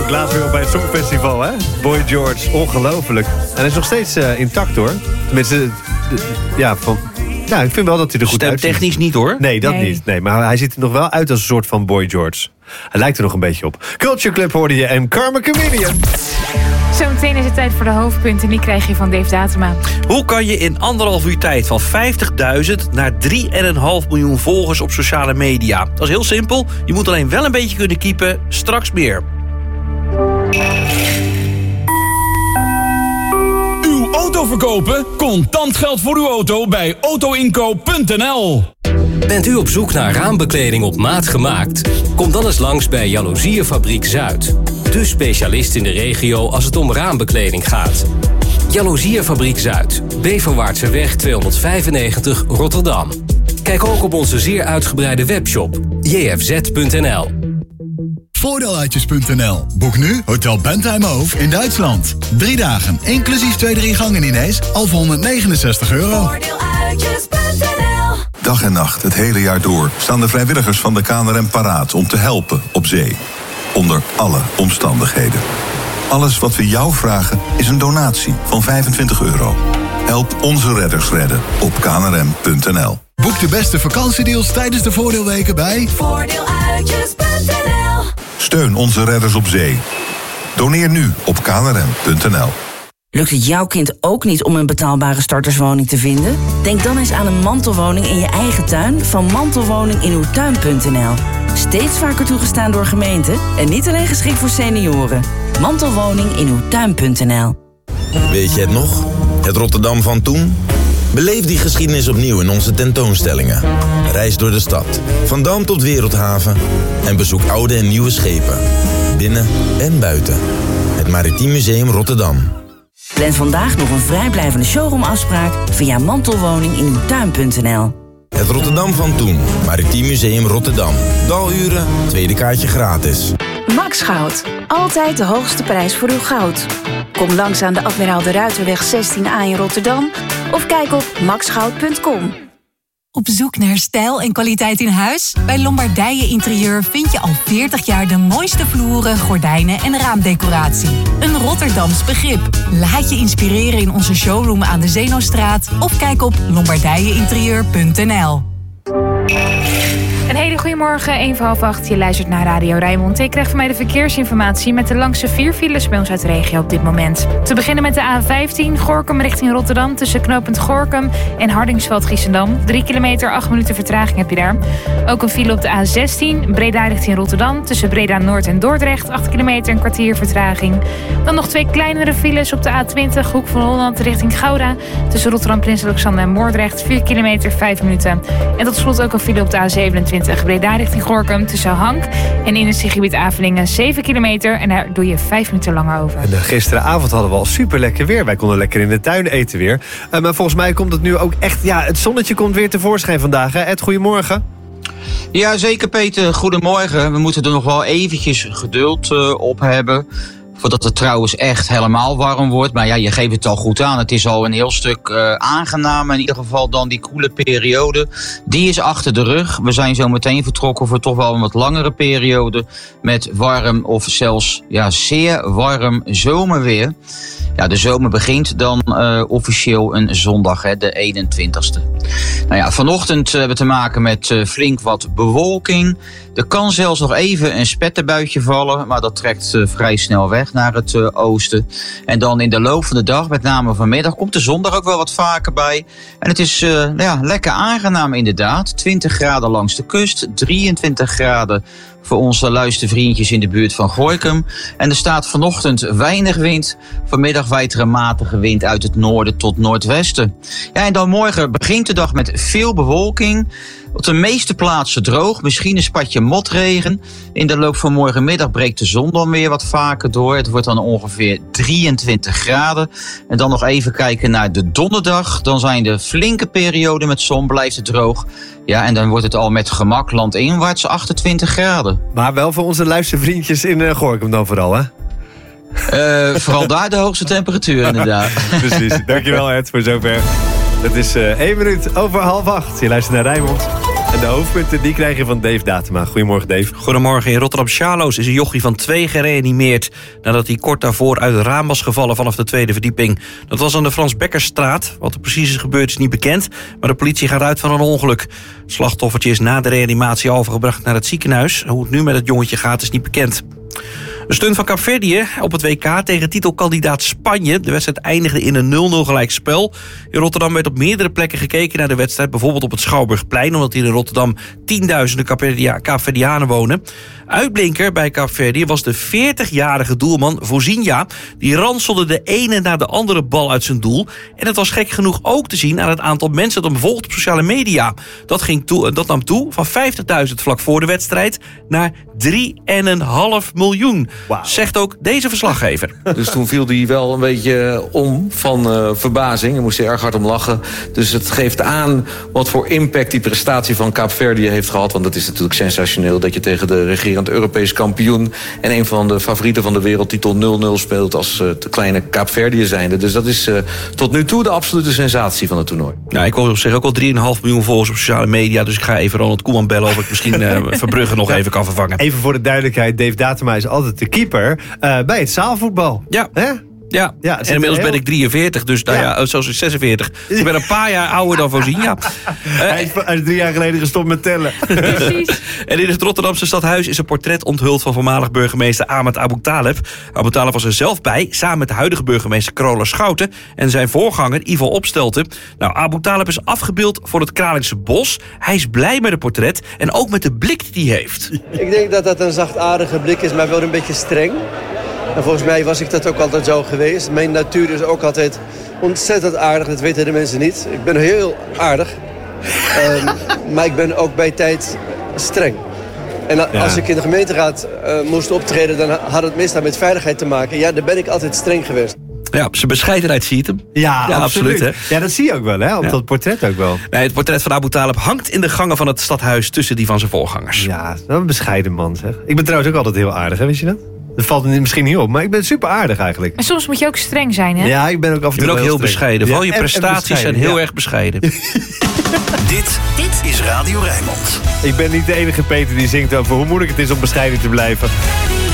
ook laatst weer op bij het Songfestival, hè? Boy George, ongelooflijk. En hij is nog steeds intact, hoor. Tenminste, ik vind wel dat hij er goed uitziet. Stemtechnisch niet, hoor. Nee, dat niet. Nee, maar hij ziet er nog wel uit als een soort van Boy George. Hij lijkt er nog een beetje op. Culture Club hoorde je en Karma Comedian. Zometeen is het tijd voor de hoofdpunten. Die krijg je van Dave Datema. Hoe kan je in 1,5 uur tijd van 50.000 naar 3,5 miljoen volgers op sociale media? Dat is heel simpel. Je moet alleen wel een beetje kunnen keepen. Straks meer. Uw auto verkopen? Contant geld voor uw auto bij autoinkoop.nl. Bent u op zoek naar raambekleding op maat gemaakt? Kom dan eens langs bij Jaloezierenfabriek Zuid. De specialist in de regio als het om raambekleding gaat. Jaloezierenfabriek Zuid. Beverwaartseweg 295 Rotterdam. Kijk ook op onze zeer uitgebreide webshop jfz.nl. Voordeeluitjes.nl. Boek nu Hotel Bentheimhof in Duitsland. 3 dagen, inclusief 2-3 gangen diners, al voor €169. Voordeeluitjes.nl. Dag en nacht, het hele jaar door, staan de vrijwilligers van de KNRM paraat om te helpen op zee. Onder alle omstandigheden. Alles wat we jou vragen is een donatie van €25. Help onze redders redden op knrm.nl. Boek de beste vakantiedeals tijdens de voordeelweken bij Voordeeluitjes.nl. Steun onze redders op zee. Doneer nu op knrm.nl. Lukt het jouw kind ook niet om een betaalbare starterswoning te vinden? Denk dan eens aan een mantelwoning in je eigen tuin van mantelwoninginuwtuin.nl. Steeds vaker toegestaan door gemeenten en niet alleen geschikt voor senioren. Mantelwoninginuwtuin.nl. Weet je het nog? Het Rotterdam van toen? Beleef die geschiedenis opnieuw in onze tentoonstellingen. Reis door de stad, van Dam tot Wereldhaven en bezoek oude en nieuwe schepen. Binnen en buiten. Het Maritiem Museum Rotterdam. Plan vandaag nog een vrijblijvende showroomafspraak via mantelwoninginuwtuin.nl. Het Rotterdam van toen. Maritiem Museum Rotterdam. Daluren, tweede kaartje gratis. Max Goud. Altijd de hoogste prijs voor uw goud. Kom langs aan de Admiraal de Ruiterweg 16A in Rotterdam of kijk op maxgoud.com. Op zoek naar stijl en kwaliteit in huis? Bij Lombardije Interieur vind je al 40 jaar de mooiste vloeren, gordijnen en raamdecoratie. Een Rotterdams begrip. Laat je inspireren in onze showroom aan de Zeenostraat of kijk op lombardijeinterieur.nl. Een hele goede morgen, 7:45. Je luistert naar Radio Rijnmond. Je krijgt van mij de verkeersinformatie met de langste 4 files bij ons uit de regio op dit moment. Te beginnen met de A15, Gorinchem richting Rotterdam, tussen knooppunt Gorinchem en Hardingsveld-Giessendam. 3 kilometer, 8 minuten vertraging heb je daar. Ook een file op de A16, Breda richting Rotterdam, tussen Breda Noord en Dordrecht. 8 kilometer, een kwartier vertraging. Dan nog 2 kleinere files op de A20, Hoek van Holland richting Gouda, tussen Rotterdam, Prins Alexander en Moordrecht. 4 kilometer, 5 minuten. En tot slot ook een file op de A27. Breda richting Gorinchem tussen Hank en in het skigebied Avelingen 7 kilometer. En daar doe je 5 minuten langer over. En gisteravond hadden we al super lekker weer. Wij konden lekker in de tuin eten weer. Maar volgens mij komt het nu ook echt... Ja, het zonnetje komt weer tevoorschijn vandaag. Hè? Ed, goedemorgen. Ja, zeker Peter. Goedemorgen. We moeten er nog wel eventjes geduld op hebben. Voordat het trouwens echt helemaal warm wordt. Maar ja, je geeft het al goed aan. Het is al een heel stuk aangenaam. In ieder geval dan die koele periode. Die is achter de rug. We zijn zo meteen vertrokken voor toch wel een wat langere periode. Met warm of zelfs zeer warm zomerweer. Ja, de zomer begint dan officieel een zondag, de 21ste. Nou ja, vanochtend hebben we te maken met flink wat bewolking. Er kan zelfs nog even een spetterbuitje vallen, maar dat trekt vrij snel weg naar het oosten. En dan in de loop van de dag, met name vanmiddag, komt de zon er ook wel wat vaker bij. En het is lekker aangenaam inderdaad. 20 graden langs de kust, 23 graden voor onze luistervriendjes in de buurt van Gorinchem. En er staat vanochtend weinig wind. Vanmiddag waait er een matige wind uit het noorden tot noordwesten. Ja, en dan morgen begint de dag met veel bewolking. Op de meeste plaatsen droog, misschien een spatje motregen. In de loop van morgenmiddag breekt de zon dan weer wat vaker door. Het wordt dan ongeveer 23 graden. En dan nog even kijken naar de donderdag. Dan zijn er flinke perioden met zon, blijft het droog. Ja, en dan wordt het al met gemak landinwaarts 28 graden. Maar wel voor onze luistervriendjes in Gorinchem dan vooral, hè? Vooral daar de hoogste temperatuur inderdaad. Precies, dankjewel Ed voor zover. Het is 1 minuut over 7:30. Je luistert naar Rijnmond. En de hoofdpunten die krijg je van Dave Datema. Goedemorgen, Dave. Goedemorgen. In Rotterdam-Sjaloos is een jochie van 2 gereanimeerd nadat hij kort daarvoor uit het raam was gevallen vanaf de 2e verdieping. Dat was aan de Frans Bekkerstraat. Wat er precies is gebeurd is niet bekend, maar de politie gaat uit van een ongeluk. Het slachtoffertje is na de reanimatie overgebracht naar het ziekenhuis. Hoe het nu met het jongetje gaat is niet bekend. Een stunt van Kaapverdië op het WK tegen titelkandidaat Spanje. De wedstrijd eindigde in een 0-0 gelijkspel. In Rotterdam werd op meerdere plekken gekeken naar de wedstrijd. Bijvoorbeeld op het Schouwburgplein, omdat hier in Rotterdam tienduizenden Kaapverdianen wonen. Uitblinker bij Kaapverdië was de 40-jarige doelman Vozinha. Die ranselde de ene na de andere bal uit zijn doel. En het was gek genoeg ook te zien aan het aantal mensen dat hem volgt op sociale media. Dat nam toe van 50.000 vlak voor de wedstrijd naar 3,5 miljoen. Wow. Zegt ook deze verslaggever. Dus toen viel hij wel een beetje om van verbazing. Hij moest er erg hard om lachen. Dus het geeft aan wat voor impact die prestatie van Kaapverdië heeft gehad. Want het is natuurlijk sensationeel dat je tegen de regerend Europees kampioen en een van de favorieten van de wereldtitel 0-0 speelt als de kleine Kaapverdië zijnde. Dus dat is tot nu toe de absolute sensatie van het toernooi. Nou, ik hoor op zich ook al 3,5 miljoen volgers op sociale media. Dus ik ga even Ronald Koeman bellen of ik misschien Verbrugge nog even kan vervangen. Even voor de duidelijkheid, Dave Datema is altijd de keeper bij het zaalvoetbal. Ja. Hè? Ja, en inmiddels ben ik 43, dus zoals 46. Ik ben een paar jaar ouder dan Vozinha. Hij is 3 jaar geleden gestopt met tellen. Precies. En in het Rotterdamse stadhuis is een portret onthuld van voormalig burgemeester Ahmed Abu Taleb. Abu Taleb was er zelf bij, samen met de huidige burgemeester Carola Schouten en zijn voorganger Ivo Opstelten. Nou, Abu Taleb is afgebeeld voor het Kralingse Bos. Hij is blij met het portret en ook met de blik die hij heeft. Ik denk dat dat een zachtaardige blik is, maar wel een beetje streng. En volgens mij was ik dat ook altijd zo geweest. Mijn natuur is ook altijd ontzettend aardig. Dat weten de mensen niet. Ik ben heel aardig. Maar ik ben ook bij tijd streng. En als ik in de gemeenteraad moest optreden, dan had het meestal met veiligheid te maken. Ja, dan ben ik altijd streng geweest. Ja, zijn bescheidenheid ziet hem. Ja, absoluut. Hè? Ja, dat zie je ook wel, hè? Op dat portret ook wel. Nee, het portret van Abu Taleb hangt in de gangen van het stadhuis tussen die van zijn voorgangers. Ja, wel een bescheiden man, zeg. Ik ben trouwens ook altijd heel aardig, hè? Weet je dat? Dat valt misschien niet op, maar ik ben super aardig eigenlijk. Maar soms moet je ook streng zijn, hè? Ja, ik ben ook af en toe je bent ook heel bescheiden. Vooral je en prestaties zijn heel erg bescheiden. Dit is Radio Rijnmond. Ik ben niet de enige Peter die zingt over hoe moeilijk het is om bescheiden te blijven.